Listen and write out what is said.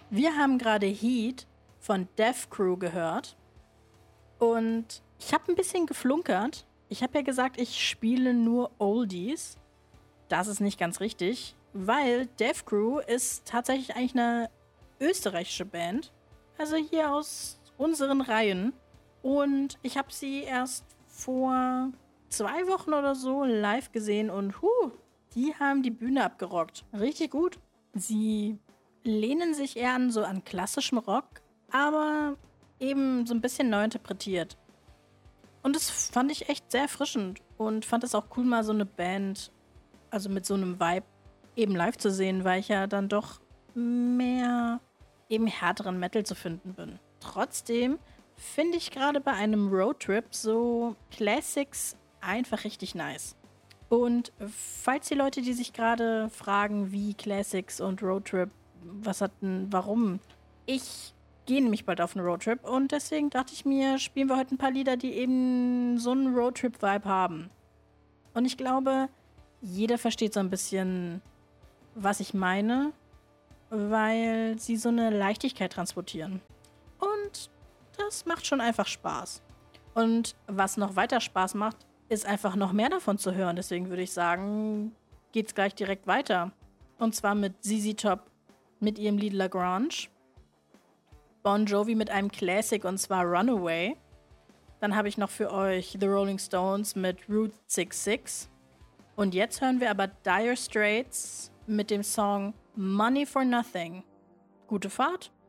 Wir haben gerade Heat von Death Crew gehört und ich habe ein bisschen geflunkert. Ich habe ja gesagt, ich spiele nur Oldies. Das ist nicht ganz richtig, weil Death Crew ist tatsächlich eigentlich eine österreichische Band. Also hier aus unseren Reihen. Und ich habe sie erst vor 2 Wochen oder so live gesehen und die haben die Bühne abgerockt. Richtig gut. Sie lehnen sich eher an klassischem Rock, aber eben so ein bisschen neu interpretiert. Und das fand ich echt sehr erfrischend und fand es auch cool, mal so eine Band, also mit so einem Vibe eben live zu sehen, weil ich ja dann doch mehr eben härteren Metal zu finden bin. Trotzdem finde ich gerade bei einem Roadtrip so Classics einfach richtig nice. Und falls die Leute, die sich gerade fragen, wie Classics und Roadtrip, warum? Ich gehe nämlich bald auf einen Roadtrip und deswegen dachte ich mir, spielen wir heute ein paar Lieder, die eben so einen Roadtrip-Vibe haben. Und ich glaube, jeder versteht so ein bisschen, was ich meine, weil sie so eine Leichtigkeit transportieren. Und das macht schon einfach Spaß. Und was noch weiter Spaß macht, ist einfach noch mehr davon zu hören. Deswegen würde ich sagen, geht's gleich direkt weiter. Und zwar mit ZZ Top mit ihrem Lied Lagrange. Bon Jovi mit einem Classic und zwar Runaway. Dann habe ich noch für euch The Rolling Stones mit Route 66. Und jetzt hören wir aber Dire Straits mit dem Song Money for Nothing. Gute Fahrt!